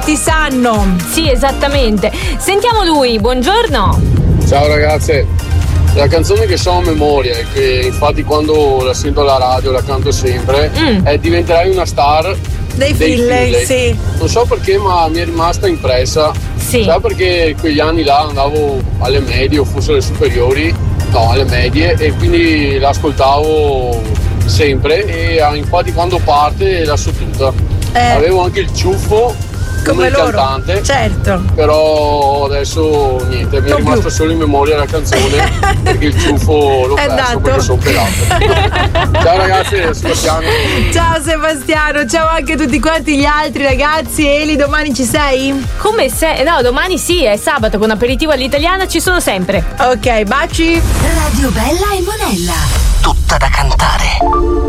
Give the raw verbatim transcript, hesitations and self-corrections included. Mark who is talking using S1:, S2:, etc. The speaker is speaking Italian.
S1: tutti sanno.
S2: Sì, esattamente. Sentiamo lui, buongiorno.
S3: Ciao ragazze, la canzone che so a memoria e che infatti quando la sento alla radio la canto sempre mm. è Diventerai una star
S1: dei, dei Finlay, sì.
S3: Non so perché, ma mi è rimasta impressa.
S2: Sì.
S3: Sai perché quegli anni là andavo alle medie o forse alle superiori, no, alle medie, e quindi l'ascoltavo sempre e infatti quando parte la so tutta. Eh. Avevo anche il ciuffo come il loro cantante,
S1: certo,
S3: però adesso niente, mi è rimasta solo in memoria la canzone perché il ciuffo l'ho
S1: è
S3: perso
S1: dato.
S3: Perché sono pelato. Ciao ragazzi, Sebastiano.
S1: Ciao Sebastiano, ciao anche a tutti quanti gli altri ragazzi. Eli, domani ci sei?
S2: Come se? No, domani sì, è sabato con aperitivo all'italiana, ci sono sempre.
S1: Ok, baci.
S4: Radio Bella e Monella, tutta da cantare.